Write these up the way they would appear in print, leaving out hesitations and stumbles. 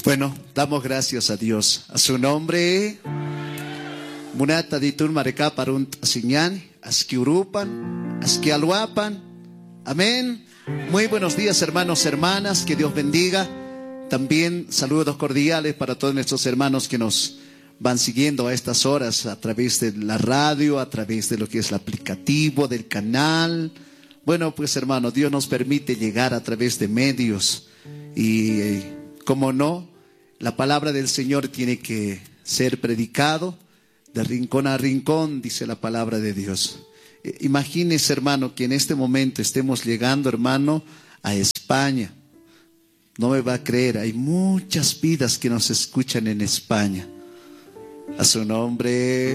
Bueno, damos gracias a Dios. A su nombre. Munata ditun mareka parunt asinyan, askiurupan, askialuapan. Amén. Muy buenos días, hermanos, hermanas. Que Dios bendiga. También saludos cordiales para todos nuestros hermanos que nos van siguiendo a estas horas a través de la radio, a través de lo que es el aplicativo, del canal. Bueno, pues hermanos, Dios nos permite llegar a través de medios y, como no, la palabra del Señor tiene que ser predicado de rincón a rincón, dice la palabra de Dios. Imagínese, hermano, que en este momento estemos llegando, hermano, a España. No me va a creer, hay muchas vidas que nos escuchan en España. A su nombre.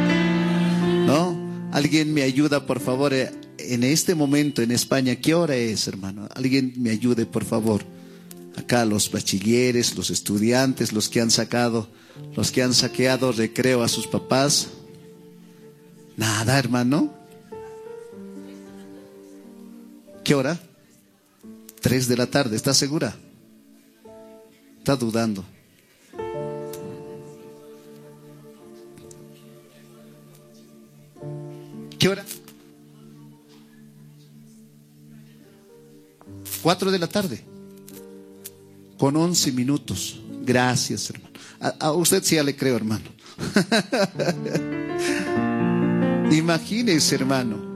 ¿No? Alguien me ayuda, por favor, en este momento en España. ¿Qué hora es, hermano? Alguien me ayude, por favor. Acá los bachilleres, los estudiantes, los que han saqueado recreo a sus papás. Nada, hermano. ¿Qué hora? 3 de la tarde, ¿está segura? Está dudando. ¿Qué hora? 4 de la tarde. Con 11 minutos. Gracias, hermano. A usted sí ya le creo, hermano. Imagínese, hermano.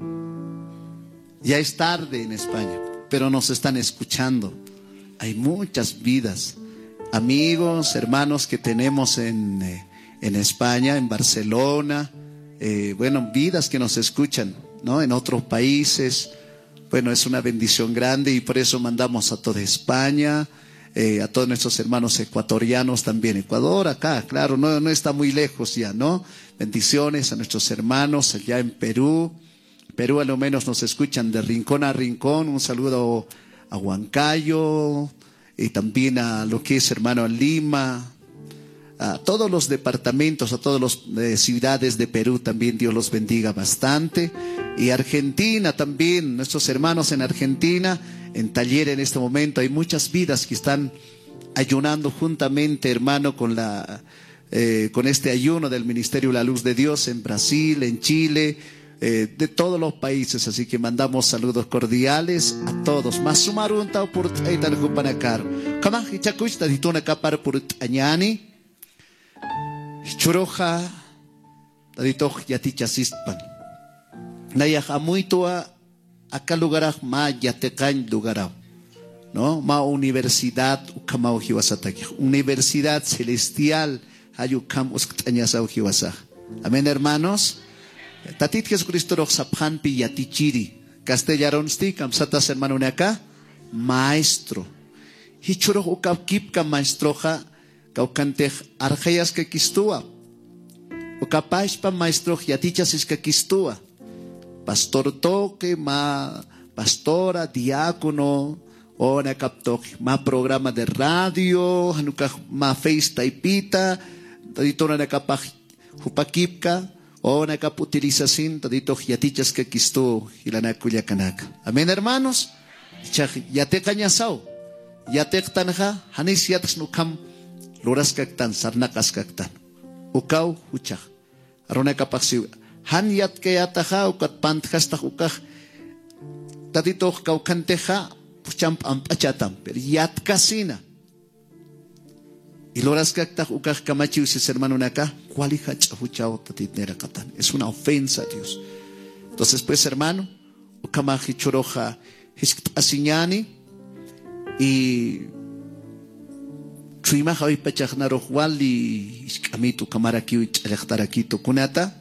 Ya es tarde en España, pero nos están escuchando. Hay muchas vidas, amigos, hermanos que tenemos en España, en Barcelona. Bueno, vidas que nos escuchan, ¿no? En otros países. Bueno, es una bendición grande y por eso mandamos a toda España, a todos nuestros hermanos ecuatorianos también. Ecuador, acá, claro, no está muy lejos ya, ¿no? Bendiciones a nuestros hermanos allá en Perú. Perú, a lo menos nos escuchan de rincón a rincón. Un saludo a Huancayo y también a lo que es, hermano, a Lima, a todos los departamentos, a todas las ciudades de Perú también. Dios los bendiga bastante. Y Argentina también, nuestros hermanos en Argentina, en taller en este momento. Hay muchas vidas que están ayunando juntamente, hermano, con este ayuno del Ministerio La Luz de Dios en Brasil, en Chile, de todos los países. Así que mandamos saludos cordiales a todos. Más sumarunta por aital jupanakar. Kama hichakuch dituna kapar por añani. Churoja taditoh yaticha sistpan. Nayah amuitua acá lugaraj ma yatecañ lugarao, ¿no? Ma universidad ukamau hiwasataki. Universidad celestial ayukam usktañasau hiwasaj. Amén, hermanos. Tatit Jesucristo roxaphanpi yatichiri. Castellaron stikam satas hermano acá. Maestro. Hichuro ukapkipka maestroja kaukantej arjayas que kistua. Ukapashpa maestro yatichas es que kistua. Pastor toque, pastora, diácono, ona captoque, programa de radio, ma face taipita, tadito na kapaj hupakipka, ona utilizasin, tadito yatichas que quisto hilanakuyakanaka. Amén, hermanos. Yate cañasao, yate tanja, hanis yatas nukam, loras kaktan, sarnakas kaktan, ukau huchak, arona kapaj han yat kayataja ukat pantjasta ukaj tadito kaukanteja pucham ampachatam pero yat casina y loras kaktaj ukaj kamachi uses hermano acá cualija chahuchao tatitnera katan. Es una ofensa a Dios. Entonces pues, hermano, ukamaji choroja asiñani y chuimaja hoy pachajnaro wali iskamitu kamaraki chalekhtarakito kunata.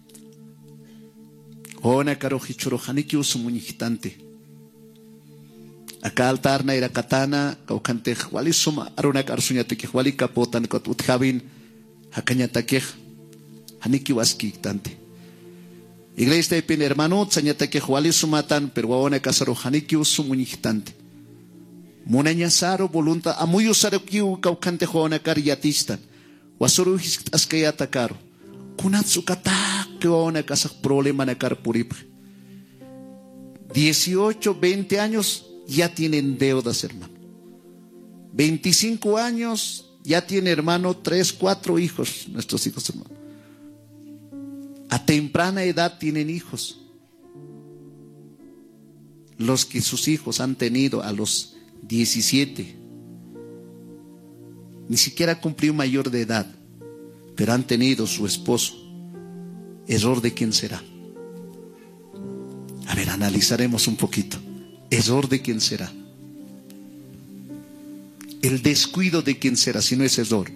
Ona karoji chorojaniki usumuñijitante. Acá altarna era katana, kaukante wali suma aruna karsuñateke wali kapotan kot utjabin hakañatake haniki waskitante. Iglesia ipin hermano tsañateke wali sumatan pero ona kasaro haniki usumuñijitante. Munañasaro voluntad amuy usaro kiu kaukante ona kariatistan. Wasuru askayata karo. Kunatsu katak que ona casa problema na carpurip. 18, 20 años ya tienen deudas, hermano. 25 años, ya tiene, hermano, 3, 4 hijos, nuestros hijos, hermano. A temprana edad tienen hijos. Los que sus hijos han tenido a los 17, ni siquiera cumplió mayor de edad, pero han tenido su esposo. ¿Error de quién será? A ver, analizaremos un poquito. ¿Error de quién será? El descuido de quién será, si no es error.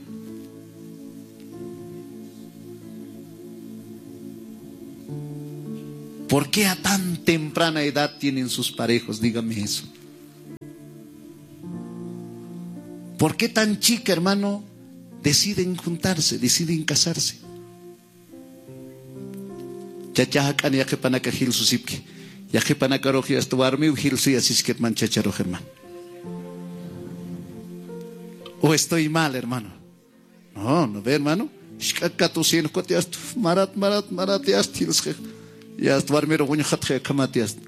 ¿Por qué a tan temprana edad tienen sus parejos? Dígame eso. ¿Por qué tan chica, hermano, deciden juntarse, deciden casarse? Chachajacan ya que panaka gil susipke, ya que panaka roji hasta warmi gil suya sisket man chacharo hermano. ¿O estoy mal, hermano? No, no ve, hermano. Shkakato sin kotiast marat yast hilske. Ya hasta warmi roguño hatje kamatiast.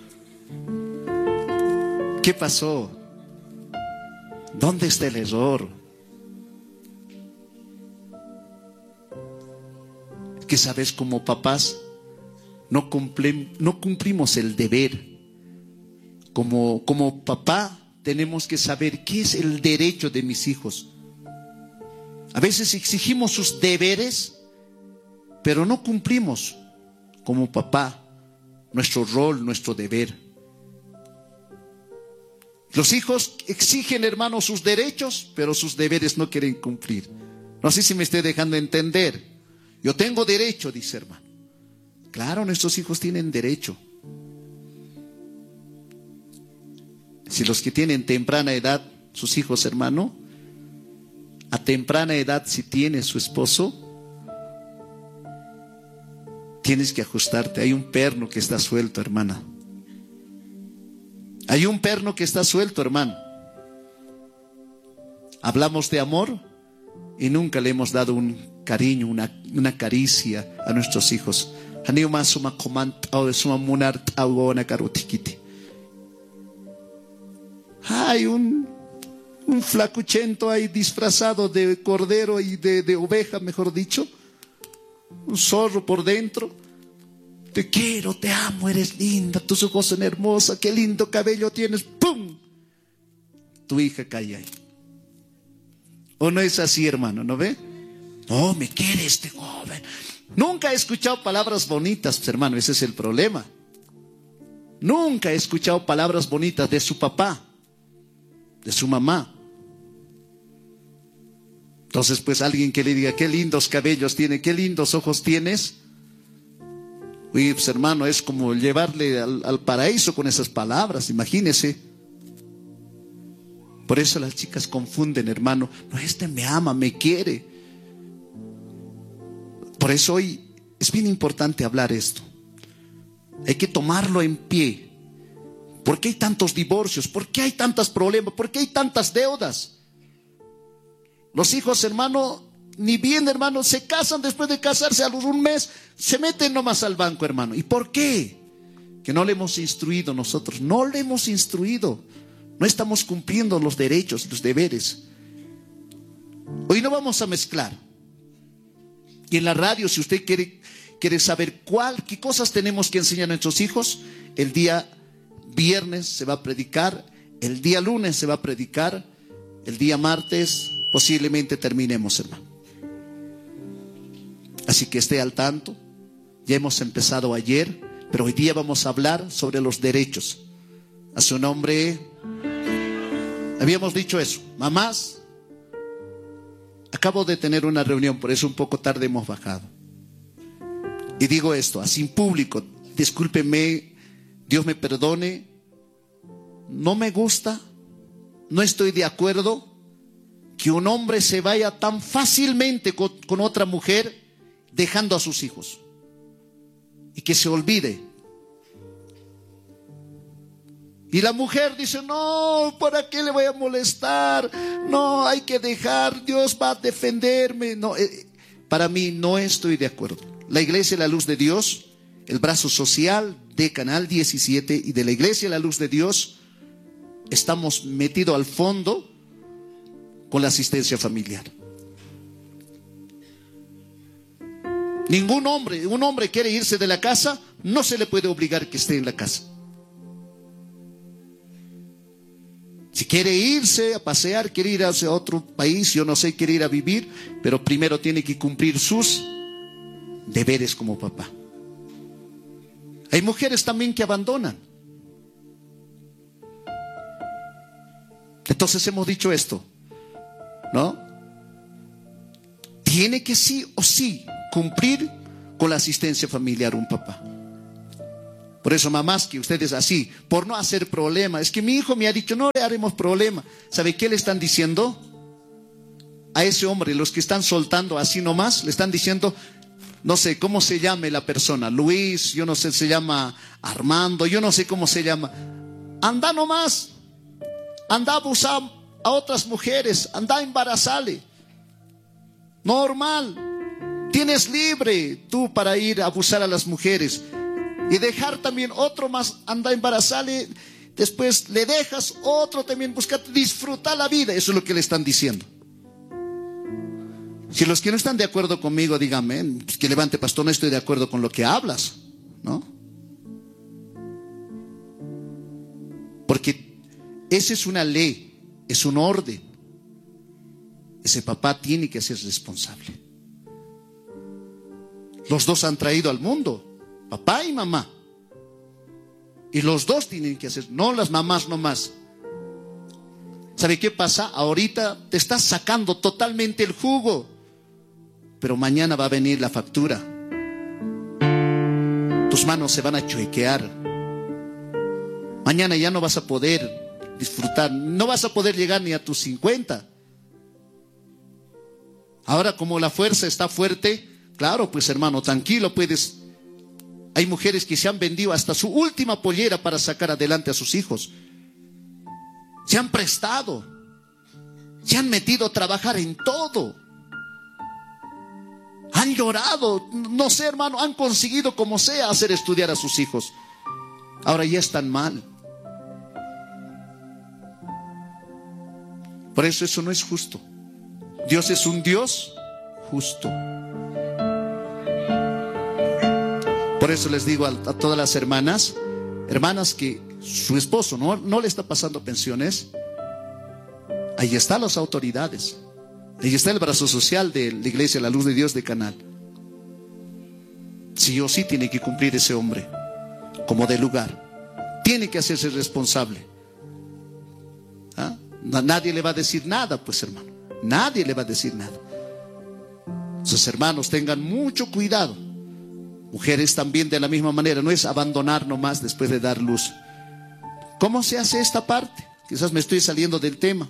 ¿Qué pasó? ¿Dónde está el error? Que sabes, como papás no cumplimos el deber. Como papá tenemos que saber qué es el derecho de mis hijos. A veces exigimos sus deberes, pero no cumplimos como papá nuestro rol, nuestro deber. Los hijos exigen, hermano, sus derechos, pero sus deberes no quieren cumplir. No sé si me estoy dejando entender. Yo tengo derecho, dice hermano. Claro, nuestros hijos tienen derecho. Si los que tienen temprana edad, sus hijos, hermano, a temprana edad, si tiene su esposo, tienes que ajustarte. Hay un perno que está suelto, hermana. Hay un perno que está suelto, hermano. Hablamos de amor y nunca le hemos dado un cariño, una caricia a nuestros hijos. Hay un flacuchento ahí disfrazado de cordero y de oveja, mejor dicho. Un zorro por dentro. Te quiero, te amo, eres linda, tus ojos son hermosos, qué lindo cabello tienes. ¡Pum! Tu hija cae ahí. ¿O no es así, hermano? ¿No ve? No, me quiere este joven. Nunca he escuchado palabras bonitas, hermano, ese es el problema. Nunca he escuchado palabras bonitas de su papá, de su mamá. Entonces, pues alguien que le diga, qué lindos cabellos tiene, qué lindos ojos tienes. Uy, pues hermano, es como llevarle al paraíso con esas palabras, imagínese. Por eso las chicas confunden, hermano. No, este me ama, me quiere. Por eso hoy es bien importante hablar esto. Hay que tomarlo en pie. ¿Por qué hay tantos divorcios? ¿Por qué hay tantos problemas? ¿Por qué hay tantas deudas? Los hijos, hermano, ni bien, hermano, se casan, después de casarse a los un mes, se meten nomás al banco, hermano. ¿Y por qué? Que no le hemos instruido nosotros. No le hemos instruido. No estamos cumpliendo los derechos, los deberes. Hoy no vamos a mezclar. Y en la radio, si usted quiere saber qué cosas tenemos que enseñar a nuestros hijos, el día viernes se va a predicar, el día lunes se va a predicar, el día martes posiblemente terminemos, hermano. Así que esté al tanto. Ya hemos empezado ayer, pero hoy día vamos a hablar sobre los derechos. A su nombre, habíamos dicho eso. Mamás, acabo de tener una reunión, por eso un poco tarde hemos bajado. Y digo esto, así en público, discúlpeme, Dios me perdone, no me gusta, no estoy de acuerdo que un hombre se vaya tan fácilmente con otra mujer dejando a sus hijos y que se olvide. Y la mujer dice, no, ¿para qué le voy a molestar? No, hay que dejar, Dios va a defenderme. No, para mí no estoy de acuerdo. La Iglesia La Luz de Dios, el brazo social de Canal 17 y de la Iglesia La Luz de Dios, estamos metidos al fondo con la asistencia familiar. Ningún hombre, un hombre quiere irse de la casa, no se le puede obligar que esté en la casa. Si quiere irse a pasear, quiere ir hacia otro país, yo no sé, quiere ir a vivir, pero primero tiene que cumplir sus deberes como papá. Hay mujeres también que abandonan. Entonces hemos dicho esto, ¿no? Tiene que sí o sí cumplir con la asistencia familiar un papá. Por eso, mamás, que ustedes así, por no hacer problema, es que mi hijo me ha dicho, no le haremos problema. ¿Sabe qué le están diciendo? A ese hombre, los que están soltando así nomás, le están diciendo, no sé cómo se llame la persona, Luis, yo no sé, se llama Armando, yo no sé cómo se llama. Anda nomás, anda a abusar a otras mujeres, anda a embarazarle. Normal. Tienes libre tú para ir a abusar a las mujeres y dejar también otro más, anda a embarazarle, después le dejas otro también, buscar disfrutar la vida. Eso es lo que le están diciendo. Si los que no están de acuerdo conmigo, díganme, pues que levante, pastor, no estoy de acuerdo con lo que hablas, ¿no? Porque esa es una ley, es un orden. Ese papá tiene que ser responsable. Los dos han traído al mundo, papá y mamá. Y los dos tienen que hacer, no las mamás nomás. ¿Sabe qué pasa? Ahorita te estás sacando totalmente el jugo, pero mañana va a venir la factura. Tus manos se van a chuequear. Mañana ya no vas a poder disfrutar, no vas a poder llegar ni a tus 50. Ahora, como la fuerza está fuerte, claro, pues hermano, tranquilo, puedes. Hay mujeres que se han vendido hasta su última pollera para sacar adelante a sus hijos. Se han prestado, se han metido a trabajar en todo. Han llorado, no sé, hermano, han conseguido como sea hacer estudiar a sus hijos. Ahora ya están mal. Por eso no es justo. Dios es un Dios justo. Por eso les digo a todas las hermanas que su esposo no le está pasando pensiones, ahí están las autoridades, ahí está el brazo social de la iglesia La Luz de Dios de Canal. Sí o sí tiene que cumplir ese hombre como de lugar, tiene que hacerse responsable. ¿Ah? Nadie le va a decir nada, pues hermano, nadie le va a decir nada. Sus hermanos, tengan mucho cuidado. Mujeres también de la misma manera, no es abandonar nomás después de dar luz. ¿Cómo se hace esta parte? Quizás me estoy saliendo del tema.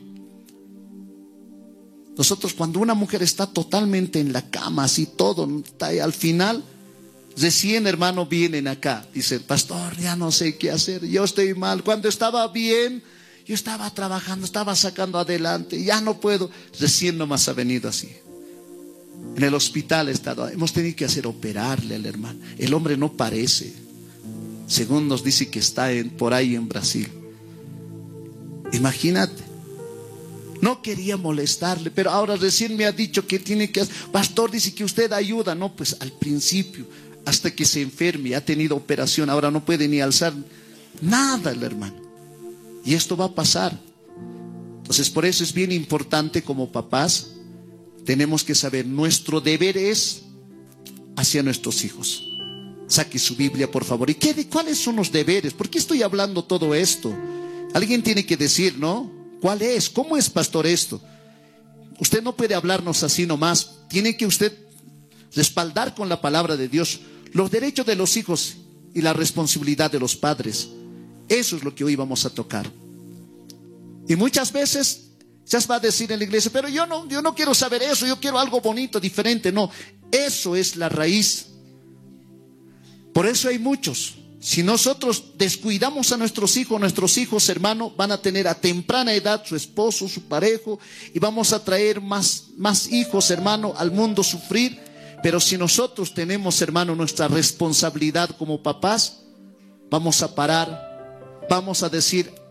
Nosotros, cuando una mujer está totalmente en la cama, así todo, está ahí, al final, recién, hermano, vienen acá, dicen, pastor, ya no sé qué hacer, yo estoy mal. Cuando estaba bien, yo estaba trabajando, estaba sacando adelante, ya no puedo. Recién nomás ha venido así. En el hospital he estado, hemos tenido que operarle al hermano. El hombre no parece, según nos dice que está por ahí en Brasil. Imagínate. No quería molestarle, pero ahora recién me ha dicho que tiene que hacer. Pastor, dice que usted ayuda. No, pues al principio, hasta que se enferme, ha tenido operación, ahora no puede ni alzar nada el hermano. Y esto va a pasar. Entonces, por eso es bien importante como papás. Tenemos que saber, nuestro deber es hacia nuestros hijos. Saque su Biblia, por favor. ¿Y cuáles son los deberes? ¿Por qué estoy hablando todo esto? Alguien tiene que decir, ¿no? ¿Cuál es? ¿Cómo es, pastor, esto? Usted no puede hablarnos así nomás. Tiene que usted respaldar con la palabra de Dios los derechos de los hijos y la responsabilidad de los padres. Eso es lo que hoy vamos a tocar. Y muchas veces ya va a decir en la iglesia, pero yo no quiero saber eso, yo quiero algo bonito, diferente. No, eso es la raíz. Por eso hay muchos. Si nosotros descuidamos a nuestros hijos, hermano, van a tener a temprana edad su esposo, su parejo, y vamos a traer más hijos, hermano, al mundo sufrir. Pero si nosotros tenemos, hermano, nuestra responsabilidad como papás, vamos a parar, vamos a decir,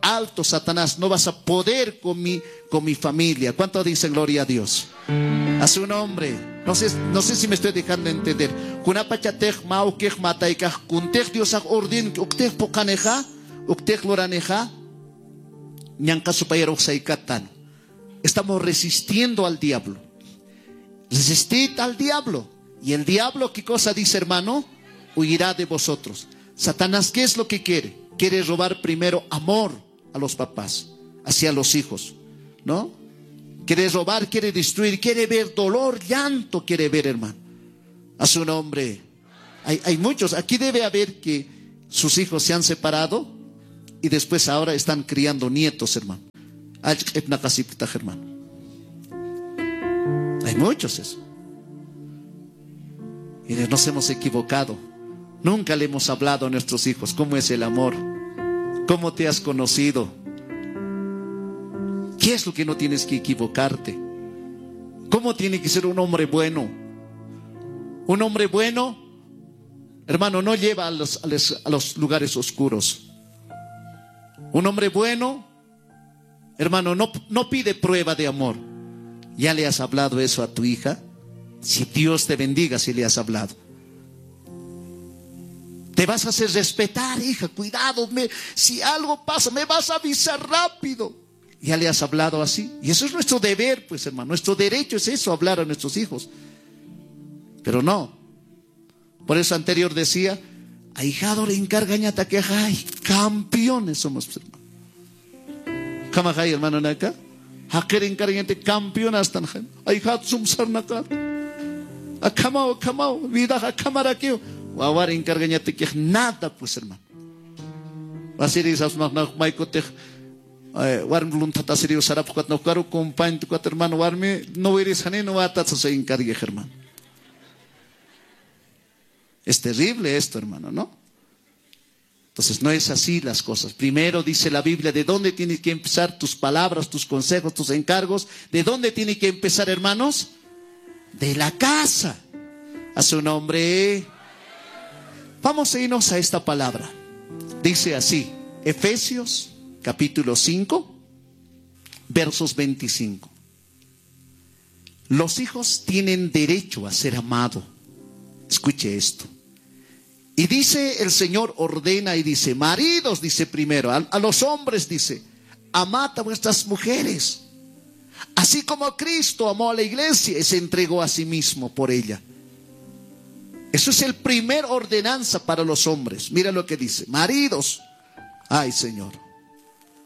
alto, Satanás, no vas a poder con mi familia. ¿Cuánto dicen gloria a Dios? A su nombre. No sé si me estoy dejando entender. Kunapachatej maukej mataikaj kuntej Diosaj orden uktej pokaneja uktej loraneja ñanka supayero saikatan. Estamos resistiendo al diablo. Resistid al diablo. Y el diablo, ¿qué cosa dice, hermano? Huirá de vosotros. Satanás, ¿qué es lo que quiere? Quiere robar primero amor a los papás, hacia los hijos, ¿no? Quiere robar, quiere destruir, quiere ver dolor, llanto, quiere ver, hermano. A su nombre. Hay muchos. Aquí debe haber que sus hijos se han separado y después ahora están criando nietos, hermano. Hermano. Hay muchos eso. Y nos hemos equivocado. Nunca le hemos hablado a nuestros hijos cómo es el amor, cómo te has conocido, qué es lo que no tienes que equivocarte, cómo tiene que ser un hombre bueno. Un hombre bueno, hermano, no lleva a los lugares oscuros. Un hombre bueno, hermano, no pide prueba de amor. ¿Ya le has hablado eso a tu hija? Si Dios te bendiga si le has hablado. Te vas a hacer respetar, hija, cuidado, si algo pasa me vas a avisar rápido. Ya le has hablado así. Y eso es nuestro deber, pues, hermano. Nuestro derecho es eso, hablar a nuestros hijos. Pero no. Por eso anterior decía, ahijado le encargañata que hay campeones somos, pues, hermano. Kamajay, hermano, acá. Haker encargañate campeones tan hay. Ahijado sumsar naka. Akamao, vida akamara que Wawar encargañate que nada, pues, hermano. Así dices, Maikote, Warm Luntata serio Sarapukat no caro, compañ tu cuatro hermano, Warme, no eres haneno, atas se encargue, hermano. Es terrible esto, hermano, ¿no? Entonces no es así las cosas. Primero dice la Biblia, ¿de dónde tienes que empezar tus palabras, tus consejos, tus encargos? ¿De dónde tiene que empezar, hermanos? De la casa. A su nombre. Vamos a irnos a esta palabra. Dice así, Efesios capítulo 5, versos 25. Los hijos tienen derecho a ser amados. Escuche esto. Y dice el Señor, ordena y dice, maridos, dice primero, a los hombres dice, amad a vuestras mujeres, así como Cristo amó a la iglesia y se entregó a sí mismo por ella. Eso es el primer ordenanza para los hombres. Mira lo que dice, maridos, ay Señor,